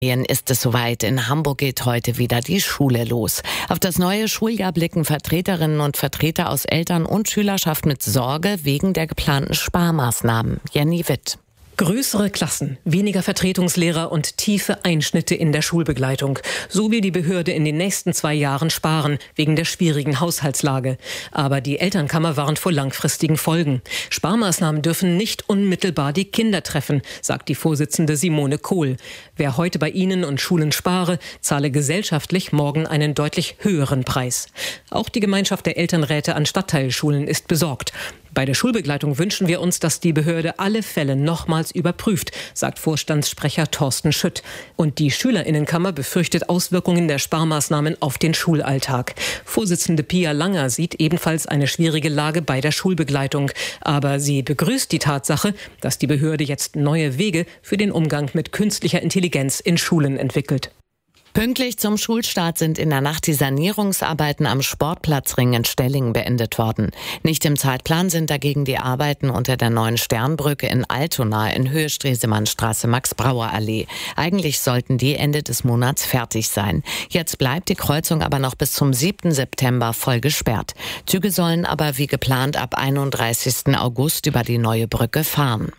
Ist es soweit. In Hamburg geht heute wieder die Schule los. Auf das neue Schuljahr blicken Vertreterinnen und Vertreter aus Eltern- und Schülerschaft mit Sorge wegen der geplanten Sparmaßnahmen. Jenny Witt. Größere Klassen, weniger Vertretungslehrer und tiefe Einschnitte in der Schulbegleitung. So will die Behörde in den nächsten 2 Jahren sparen, wegen der schwierigen Haushaltslage. Aber die Elternkammer warnt vor langfristigen Folgen. Sparmaßnahmen dürfen nicht unmittelbar die Kinder treffen, sagt die Vorsitzende Simone Kohl. Wer heute bei Ihnen und Schulen spare, zahle gesellschaftlich morgen einen deutlich höheren Preis. Auch die Gemeinschaft der Elternräte an Stadtteilschulen ist besorgt. Bei der Schulbegleitung wünschen wir uns, dass die Behörde alle Fälle nochmals überprüft, sagt Vorstandssprecher Thorsten Schütt. Und die Schülerinnenkammer befürchtet Auswirkungen der Sparmaßnahmen auf den Schulalltag. Vorsitzende Pia Langer sieht ebenfalls eine schwierige Lage bei der Schulbegleitung. Aber sie begrüßt die Tatsache, dass die Behörde jetzt neue Wege für den Umgang mit künstlicher Intelligenz in Schulen entwickelt. Pünktlich zum Schulstart sind in der Nacht die Sanierungsarbeiten am Sportplatzring in Stellingen beendet worden. Nicht im Zeitplan sind dagegen die Arbeiten unter der neuen Sternbrücke in Altona in Höhe Stresemannstraße Max-Brauer-Allee. Eigentlich sollten die Ende des Monats fertig sein. Jetzt bleibt die Kreuzung aber noch bis zum 7. September voll gesperrt. Züge sollen aber wie geplant ab 31. August über die neue Brücke fahren.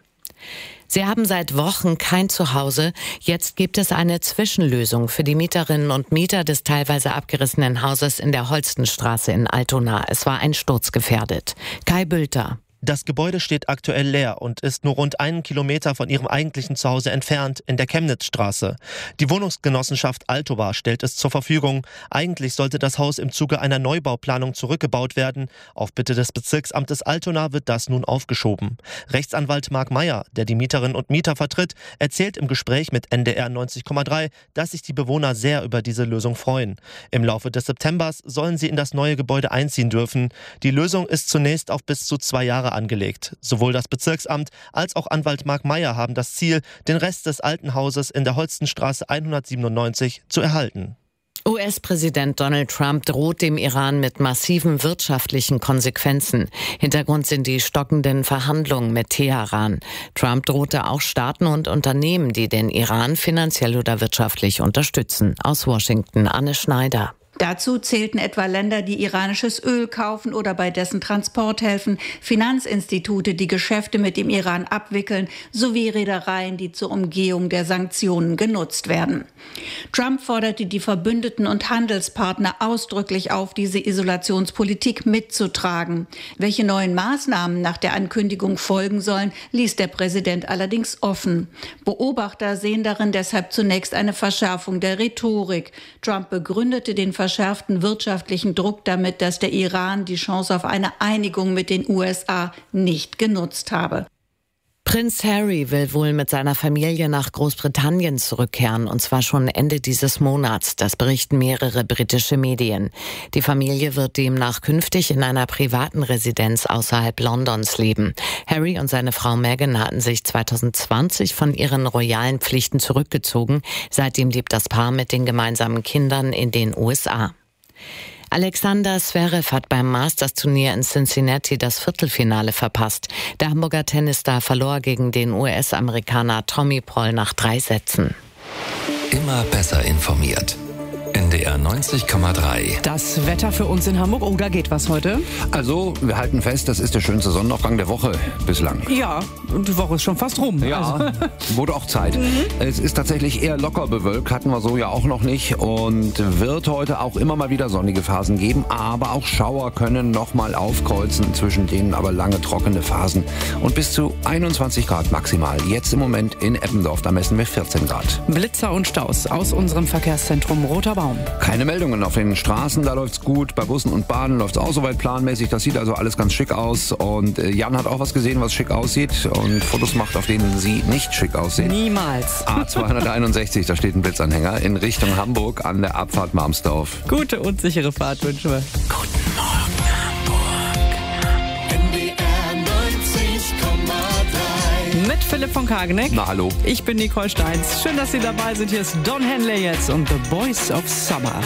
Sie haben seit Wochen kein Zuhause. Jetzt gibt es eine Zwischenlösung für die Mieterinnen und Mieter des teilweise abgerissenen Hauses in der Holstenstraße in Altona. Es war einsturzgefährdet. Kai Bülter. Das Gebäude steht aktuell leer und ist nur rund 1 Kilometer von ihrem eigentlichen Zuhause entfernt, in der Chemnitzstraße. Die Wohnungsgenossenschaft Altowa stellt es zur Verfügung. Eigentlich sollte das Haus im Zuge einer Neubauplanung zurückgebaut werden. Auf Bitte des Bezirksamtes Altona wird das nun aufgeschoben. Rechtsanwalt Marc Meyer, der die Mieterinnen und Mieter vertritt, erzählt im Gespräch mit NDR 90,3, dass sich die Bewohner sehr über diese Lösung freuen. Im Laufe des Septembers sollen sie in das neue Gebäude einziehen dürfen. Die Lösung ist zunächst auf bis zu 2 Jahre angelegt. Sowohl das Bezirksamt als auch Anwalt Marc Meyer haben das Ziel, den Rest des alten Hauses in der Holstenstraße 197 zu erhalten. US-Präsident Donald Trump droht dem Iran mit massiven wirtschaftlichen Konsequenzen. Hintergrund sind die stockenden Verhandlungen mit Teheran. Trump drohte auch Staaten und Unternehmen, die den Iran finanziell oder wirtschaftlich unterstützen. Aus Washington, Anne Schneider. Dazu zählten etwa Länder, die iranisches Öl kaufen oder bei dessen Transport helfen, Finanzinstitute, die Geschäfte mit dem Iran abwickeln, sowie Reedereien, die zur Umgehung der Sanktionen genutzt werden. Trump forderte die Verbündeten und Handelspartner ausdrücklich auf, diese Isolationspolitik mitzutragen. Welche neuen Maßnahmen nach der Ankündigung folgen sollen, ließ der Präsident allerdings offen. Beobachter sehen darin deshalb zunächst eine Verschärfung der Rhetorik. Trump begründete den verschärften wirtschaftlichen Druck damit, dass der Iran die Chance auf eine Einigung mit den USA nicht genutzt habe. Prinz Harry will wohl mit seiner Familie nach Großbritannien zurückkehren, und zwar schon Ende dieses Monats. Das berichten mehrere britische Medien. Die Familie wird demnach künftig in einer privaten Residenz außerhalb Londons leben. Harry und seine Frau Meghan hatten sich 2020 von ihren royalen Pflichten zurückgezogen. Seitdem lebt das Paar mit den gemeinsamen Kindern in den USA. Alexander Zverev hat beim Masters-Turnier in Cincinnati das Viertelfinale verpasst. Der Hamburger Tennisstar verlor gegen den US-Amerikaner Tommy Paul nach 3 Sätzen. Immer besser informiert. NDR 90,3. Das Wetter für uns in Hamburg. Oh, da geht was heute. Also, wir halten fest, das ist der schönste Sonnenaufgang der Woche bislang. Ja, und die Woche ist schon fast rum. Ja, wurde auch Zeit. Es ist tatsächlich eher locker bewölkt, hatten wir so ja auch noch nicht. Und wird heute auch immer mal wieder sonnige Phasen geben. Aber auch Schauer können nochmal aufkreuzen, zwischen denen aber lange trockene Phasen. Und bis zu 21 Grad maximal. Jetzt im Moment in Eppendorf, da messen wir 14 Grad. Blitzer und Staus aus unserem Verkehrszentrum Roter Baum. Keine Meldungen auf den Straßen, da läuft's gut. Bei Bussen und Bahnen läuft's auch soweit planmäßig. Das sieht also alles ganz schick aus. Und Jan hat auch was gesehen, was schick aussieht. Und Fotos macht, auf denen sie nicht schick aussehen. Niemals. A261, da steht ein Blitzanhänger in Richtung Hamburg an der Abfahrt Marmsdorf. Gute und sichere Fahrt wünschen wir. Guten Morgen, Hamburg. NDR 90,3. Mit Philipp von Kageneck. Na hallo. Ich bin Nicole Steins. Schön, dass Sie dabei sind. Hier ist Don Henley jetzt und The Boys of Summer.